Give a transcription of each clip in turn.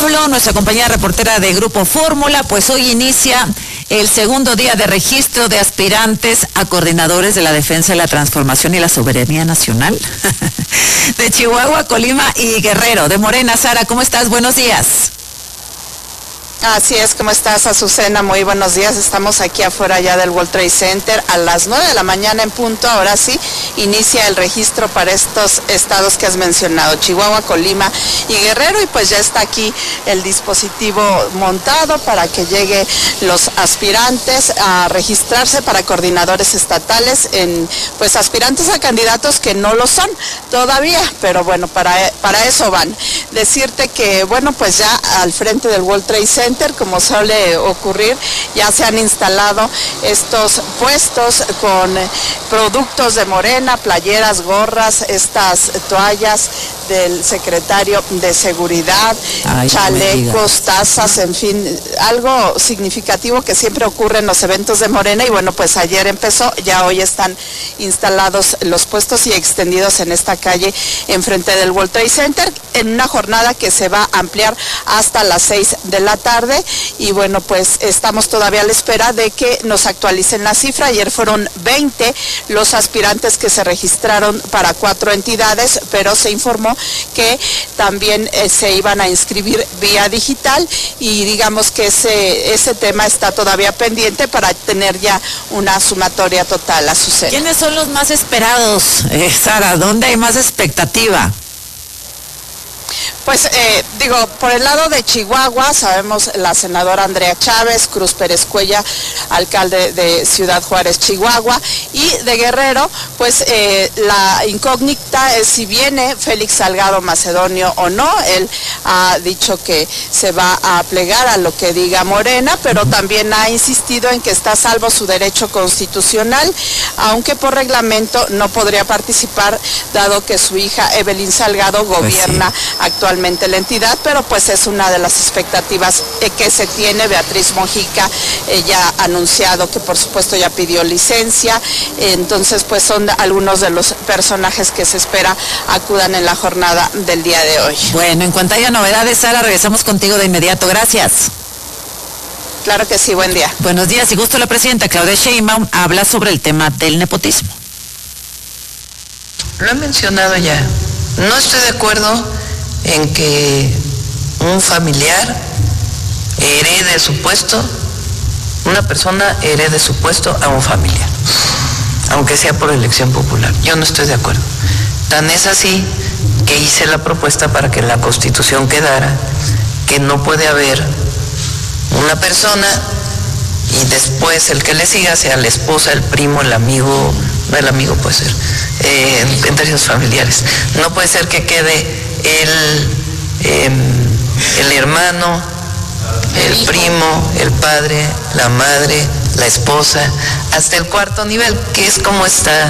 Pablo, nuestra compañera reportera de Grupo Fórmula, pues hoy inicia el segundo día de registro de aspirantes a coordinadores de la defensa de la transformación y la soberanía nacional de Chihuahua, Colima y Guerrero. De Morena, Sara, ¿cómo estás? Buenos días. Así es, ¿cómo estás, Azucena? Muy buenos días. Estamos aquí afuera ya del World Trade Center a las 9 de la mañana en punto. Ahora sí, inicia el registro para estos estados que has mencionado, Chihuahua, Colima y Guerrero, y pues ya está aquí el dispositivo montado para que lleguen los aspirantes a registrarse para coordinadores estatales, pues aspirantes a candidatos que no lo son todavía, pero bueno, para eso van. Decirte que, bueno, pues ya al frente del World Trade Center, como suele ocurrir, ya se han instalado estos puestos con productos de Morena, playeras, gorras, estas toallas del secretario de Seguridad, chalecos, tazas, en fin, algo significativo que siempre ocurre en los eventos de Morena. Y bueno, pues ayer empezó, ya hoy están instalados los puestos y extendidos en esta calle enfrente del World Trade Center, en una jornada que se va a ampliar hasta las 6 de la tarde. Y bueno, pues estamos todavía a la espera de que nos actualicen la cifra. Ayer fueron 20 los aspirantes que se registraron para 4 entidades, pero se informó que también se iban a inscribir vía digital, y digamos que ese tema está todavía pendiente para tener ya una sumatoria total. Azucena. ¿Quiénes son los más esperados, Sara? ¿Dónde hay más expectativa? Pues por el lado de Chihuahua, sabemos la senadora Andrea Chávez, Cruz Pérez Cuella, alcalde de Ciudad Juárez, Chihuahua, y de Guerrero, pues la incógnita es si viene Félix Salgado Macedonio o no. Él ha dicho que se va a plegar a lo que diga Morena, pero también ha insistido en que está salvo su derecho constitucional, aunque por reglamento no podría participar, dado que su hija Evelyn Salgado gobierna actualmente la entidad, pero pues es una de las expectativas que se tiene. Beatriz Mojica ya ha anunciado que por supuesto ya pidió licencia, entonces pues son algunos de los personajes que se espera acudan en la jornada del día de hoy. Bueno, en cuanto haya novedades, Sara, regresamos contigo de inmediato. Gracias. Claro que sí, buen día. Buenos días, y justo la presidenta Claudia Sheinbaum habla sobre el tema del nepotismo. Lo he mencionado ya, no estoy de acuerdo en que un familiar herede su puesto, una persona herede su puesto a un familiar, aunque sea por elección popular. Yo no estoy de acuerdo. Tan es así que hice la propuesta para que en la Constitución quedara que no puede haber una persona y después el que le siga sea la esposa, el primo, el amigo, no, el amigo puede ser, en términos familiares. No puede ser que quede el hermano, el primo, el padre, la madre, la esposa, hasta el cuarto nivel, que es como está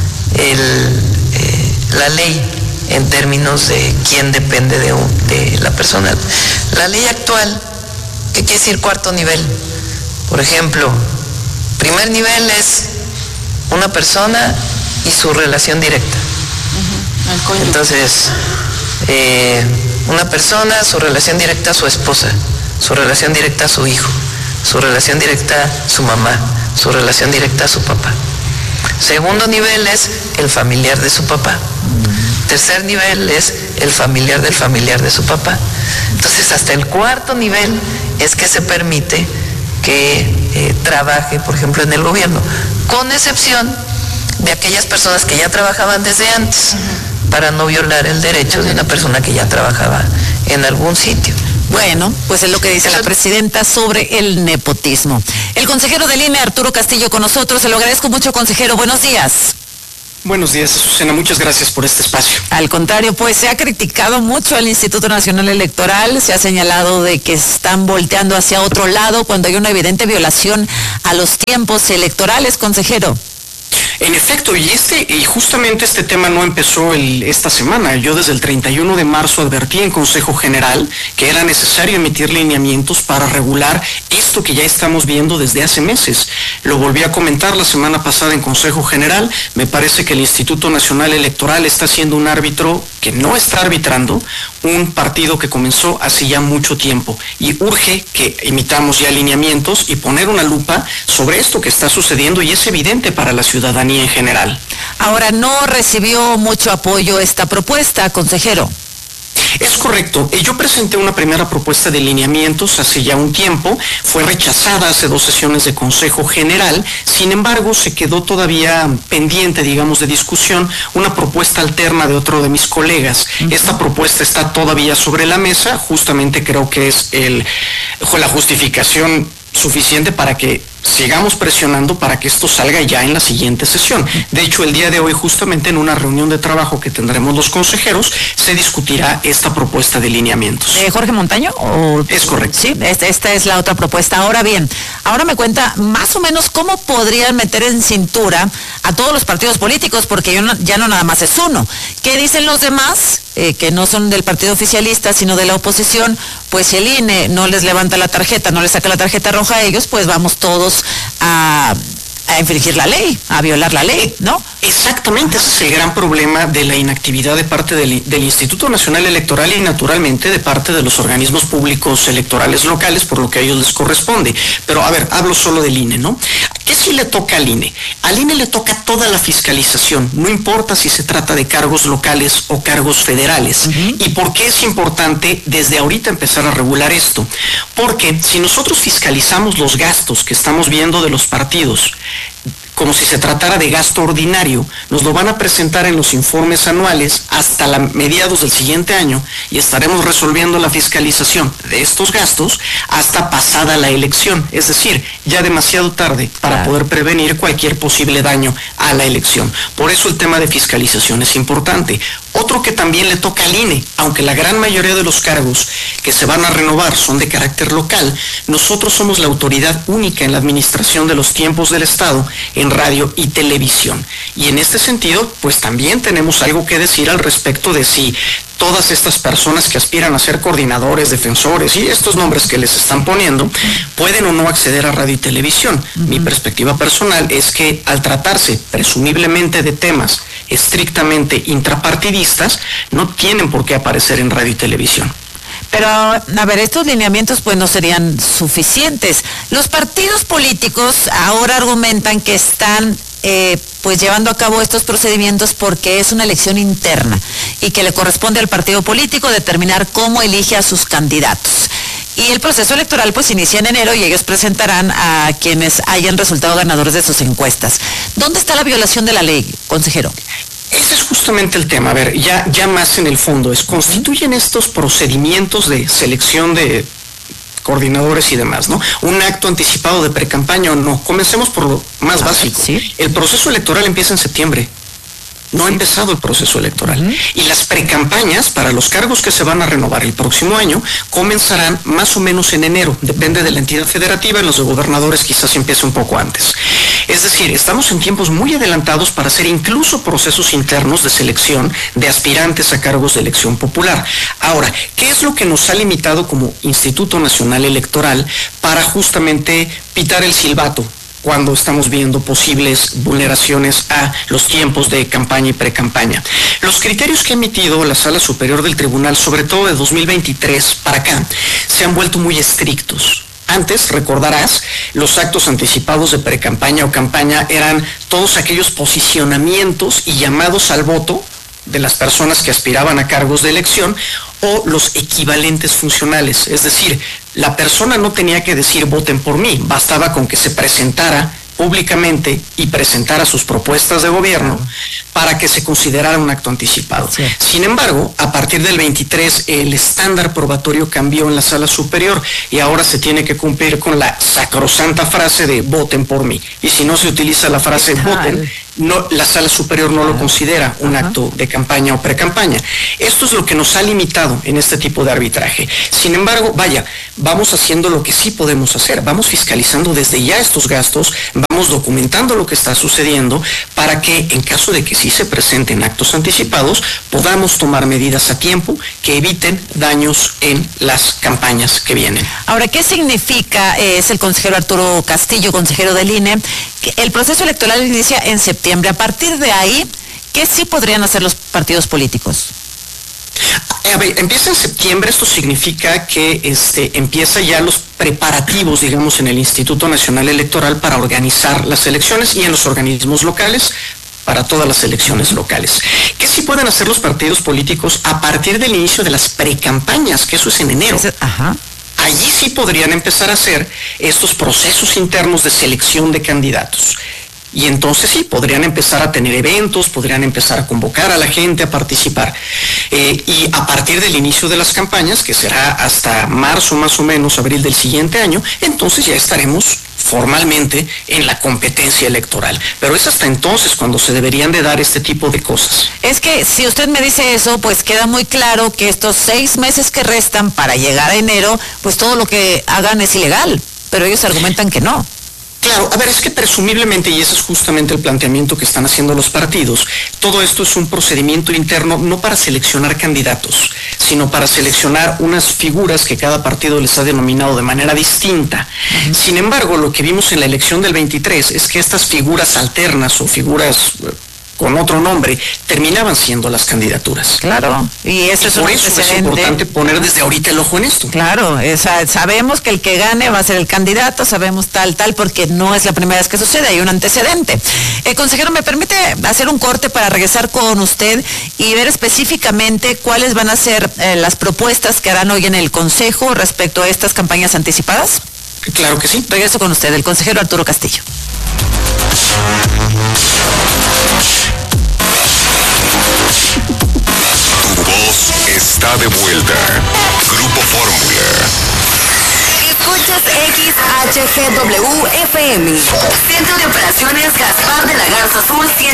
la ley en términos de quién depende de la persona. La ley actual, ¿qué quiere decir cuarto nivel? Por ejemplo, primer nivel es una persona y su relación directa. Entonces, una persona, su relación directa a su esposa, su relación directa a su hijo, su relación directa a su mamá, su relación directa a su papá. Segundo nivel es el familiar de su papá. Tercer nivel es el familiar de su papá. Entonces, hasta el cuarto nivel es que se permite que trabaje, por ejemplo, en el gobierno, con excepción de aquellas personas que ya trabajaban desde antes, para no violar el derecho de una persona que ya trabajaba en algún sitio. Bueno, pues es lo que dice la presidenta sobre el nepotismo. El consejero del INE, Arturo Castillo, con nosotros. Se lo agradezco mucho, consejero. Buenos días. Buenos días, Azucena. Muchas gracias por este espacio. Al contrario, pues se ha criticado mucho al Instituto Nacional Electoral. Se ha señalado de que están volteando hacia otro lado cuando hay una evidente violación a los tiempos electorales, consejero. En efecto, y justamente este tema no empezó esta semana. Yo desde el 31 de marzo advertí en Consejo General que era necesario emitir lineamientos para regular esto que ya estamos viendo desde hace meses. Lo volví a comentar la semana pasada en Consejo General. Me parece que el Instituto Nacional Electoral está siendo un árbitro que no está arbitrando, un partido que comenzó hace ya mucho tiempo y urge que emitamos ya lineamientos y poner una lupa sobre esto que está sucediendo y es evidente para la ciudadanía en general. Ahora, no recibió mucho apoyo esta propuesta, consejero. Es correcto. Yo presenté una primera propuesta de lineamientos hace ya un tiempo, fue rechazada hace 2 sesiones de Consejo General, sin embargo se quedó todavía pendiente, digamos, de discusión, una propuesta alterna de otro de mis colegas. Esta propuesta está todavía sobre la mesa, justamente creo que es la justificación suficiente para que sigamos presionando para que esto salga ya en la siguiente sesión. De hecho, el día de hoy, justamente en una reunión de trabajo que tendremos los consejeros, se discutirá esta propuesta de lineamientos. ¿Jorge Montaño? Es correcto. Sí, esta es la otra propuesta. Ahora bien, ahora me cuenta más o menos cómo podrían meter en cintura a todos los partidos políticos, porque ya no nada más es uno. ¿Qué dicen los demás, que no son del partido oficialista, sino de la oposición? Pues si el INE no les levanta la tarjeta, no les saca la tarjeta roja a ellos, pues vamos todos a infringir la ley, a violar la ley, ¿no? Exactamente, ese es el gran problema de la inactividad de parte del Instituto Nacional Electoral y naturalmente de parte de los organismos públicos electorales locales, por lo que a ellos les corresponde. Pero a ver, hablo solo del INE, ¿no? ¿Qué sí le toca al INE? Al INE le toca toda la fiscalización, no importa si se trata de cargos locales o cargos federales. ¿Y por qué es importante desde ahorita empezar a regular esto? Porque si nosotros fiscalizamos los gastos que estamos viendo de los partidos, como si se tratara de gasto ordinario, nos lo van a presentar en los informes anuales hasta mediados del siguiente año y estaremos resolviendo la fiscalización de estos gastos hasta pasada la elección, es decir, ya demasiado tarde para poder prevenir cualquier posible daño a la elección. Por eso el tema de fiscalización es importante. Otro que también le toca al INE, aunque la gran mayoría de los cargos que se van a renovar son de carácter local, nosotros somos la autoridad única en la administración de los tiempos del Estado en radio y televisión. Y en este sentido, pues también tenemos algo que decir al respecto de si todas estas personas que aspiran a ser coordinadores, defensores y estos nombres que les están poniendo, pueden o no acceder a radio y televisión. Mi perspectiva personal es que al tratarse presumiblemente de temas estrictamente intrapartidistas, no tienen por qué aparecer en radio y televisión. Pero, a ver, estos lineamientos pues no serían suficientes. Los partidos políticos ahora argumentan que están pues llevando a cabo estos procedimientos porque es una elección interna y que le corresponde al partido político determinar cómo elige a sus candidatos. Y el proceso electoral pues inicia en enero y ellos presentarán a quienes hayan resultado ganadores de sus encuestas. ¿Dónde está la violación de la ley, consejero? Ese es justamente el tema. A ver, ya más en el fondo, ¿constituyen estos procedimientos de selección de coordinadores y demás, ¿no? ¿Un acto anticipado de precampaña o no? Comencemos por lo más básico. ¿Sí? El proceso electoral empieza en septiembre. No ha empezado el proceso electoral. Y las precampañas para los cargos que se van a renovar el próximo año comenzarán más o menos en enero. Depende de la entidad federativa, en los de gobernadores quizás empiece un poco antes. Es decir, estamos en tiempos muy adelantados para hacer incluso procesos internos de selección de aspirantes a cargos de elección popular. Ahora, ¿qué es lo que nos ha limitado como Instituto Nacional Electoral para justamente pitar el silbato cuando estamos viendo posibles vulneraciones a los tiempos de campaña y precampaña? Los criterios que ha emitido la Sala Superior del Tribunal, sobre todo de 2023 para acá, se han vuelto muy estrictos. Antes, recordarás, los actos anticipados de precampaña o campaña eran todos aquellos posicionamientos y llamados al voto de las personas que aspiraban a cargos de elección o los equivalentes funcionales. Es decir, la persona no tenía que decir voten por mí, bastaba con que se presentara públicamente y presentara sus propuestas de gobierno para que se considerara un acto anticipado. Sí. Sin embargo, a partir del 23, el estándar probatorio cambió en la Sala Superior y ahora se tiene que cumplir con la sacrosanta frase de voten por mí. Y si no se utiliza la frase voten, no, la Sala Superior no lo considera un acto de campaña o precampaña. Esto es lo que nos ha limitado en este tipo de arbitraje. Sin embargo, vaya, vamos haciendo lo que sí podemos hacer. Vamos fiscalizando desde ya estos gastos, vamos documentando lo que está sucediendo para que en caso de que sí se presenten actos anticipados, podamos tomar medidas a tiempo que eviten daños en las campañas que vienen. Ahora, ¿qué significa, es el consejero Arturo Castillo, consejero del INE, que el proceso electoral inicia en septiembre? A partir de ahí, ¿qué sí podrían hacer los partidos políticos? A ver, empieza en septiembre. Esto significa que empieza ya los preparativos, digamos, en el Instituto Nacional Electoral para organizar las elecciones y en los organismos locales para todas las elecciones locales. ¿Qué sí pueden hacer los partidos políticos a partir del inicio de las precampañas? Que eso es en enero. Ajá. Allí sí podrían empezar a hacer estos procesos internos de selección de candidatos. Y entonces sí, podrían empezar a tener eventos, podrían empezar a convocar a la gente a participar. Y a partir del inicio de las campañas, que será hasta marzo más o menos, abril del siguiente año, entonces ya estaremos formalmente en la competencia electoral. Pero es hasta entonces cuando se deberían de dar este tipo de cosas. Es que si usted me dice eso, pues queda muy claro que estos 6 meses que restan para llegar a enero, pues todo lo que hagan es ilegal. Pero ellos argumentan que no. Claro, a ver, es que presumiblemente, y ese es justamente el planteamiento que están haciendo los partidos, todo esto es un procedimiento interno no para seleccionar candidatos, sino para seleccionar unas figuras que cada partido les ha denominado de manera distinta. Sin embargo, lo que vimos en la elección del 23 es que estas figuras alternas o figuras con otro nombre, terminaban siendo las candidaturas. Claro, y eso es un por eso es importante poner desde ahorita el ojo en esto. Claro, sabemos que el que gane va a ser el candidato, sabemos tal, porque no es la primera vez que sucede, hay un antecedente. Consejero, ¿me permite hacer un corte para regresar con usted y ver específicamente cuáles van a ser las propuestas que harán hoy en el Consejo respecto a estas campañas anticipadas? Claro que sí. Regreso con usted, el consejero Arturo Castillo. Tu voz está de vuelta. Grupo Fórmula. Escuchas XHGW FM. Centro de Operaciones Gaspar de la Garza Azul